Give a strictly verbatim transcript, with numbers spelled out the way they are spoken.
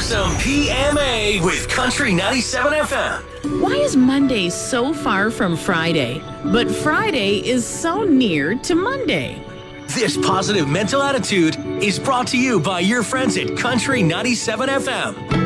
some P M A with Country ninety-seven F M. Why is Monday so far from Friday, but Friday is so near to Monday? This positive mental attitude is brought to you by your friends at Country ninety-seven F M.